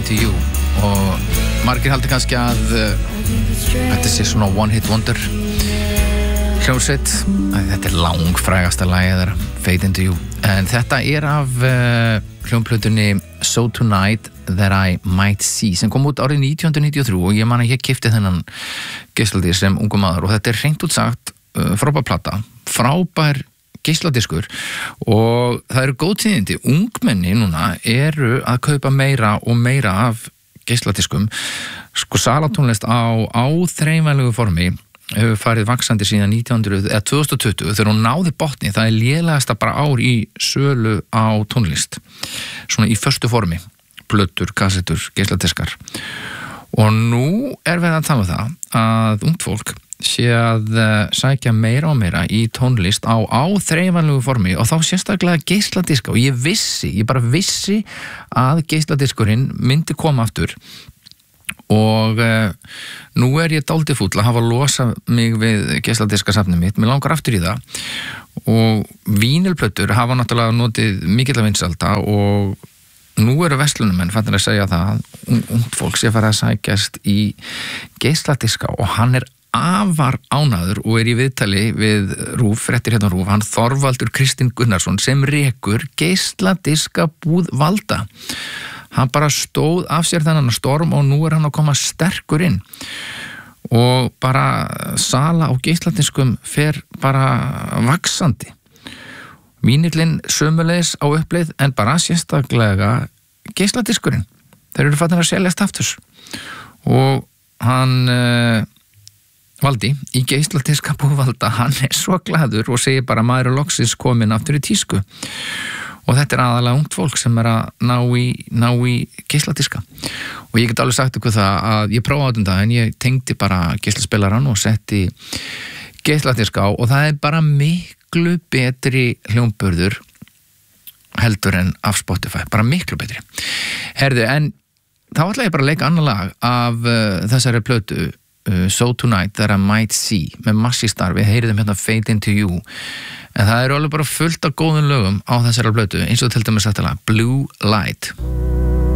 Into You og margir haldi kannski að þetta sé svona one hit wonder hljómsveit. Þetta langfrægasta lagið þeirra, Fade Into You, en þetta af hljómplötunni So Tonight That I Might See sem kom út árið 1993 og ég man að ég keypti þennan geisladiskur sem ungum maður og þetta hreint út sagt frábær plata, frábær geisladiskur og það eru góð tíðindi. Ungmenni núna eru að kaupa meira og meira af geisladiskum. Sko salatónlist á áþreifanlegu formi hefur farið vaxandi síðan 2020 þegar hún náði botni. Það lélegasta bara ár í sölu á tónlist svona í förstu formi, plötur, kassettur, geisladiskar og nú við að tala um það að ungt fólk sé að sækja meira og meira í tónlist á áþreifanlegu formi og þá sérstaklega geisladiska og ég bara vissi að geisladiskurinn myndi koma aftur og nú ég dálítið fúll að hafa losað mig við geisladiskasafnið mitt. Mér langar aftur í það og vínilplötur hafa náttúrulega notið mikilla vinsælda og nú eru verslunumenn fannir að segja það að ungt fólk sé að fara að sækjast í geisladiska og hann afar ánægður og í viðtali við RÚV, fréttir hérna RÚV, hann Þorvaldur Kristinn Gunnarsson sem rekur geisladiska búð Valda. Hann bara stóð af sér þennan storm og nú hann að koma sterkur inn og bara sala á geisladiskum fer bara vaxandi. Vínillinn sömuleiðis á uppleið en bara sérstaklega geisladiskurinn. Þeir eru fattir að seljast aftur og hann Valdi í geisladiska búð Valda, hann svo glaður og segir bara maður loksins komin aftur í tísku og þetta aðalega ungt fólk sem að ná í geisladiska og ég get alveg sagt ykkur það að ég prófaði þetta en ég tengdi bara geislaspilaran og setti geisladiska á og það bara miklu betri hljómburður heldur en af Spotify, bara miklu betri. Herðu, en þá ætla ég bara að leika annar lag af þessari plötu So Tonight That I Might See með Massi Star, við heyriðum hérna Fade Into You en það alveg bara fullt af góðum lögum á þessari plötu eins og til dæmis þetta lag Blue Light.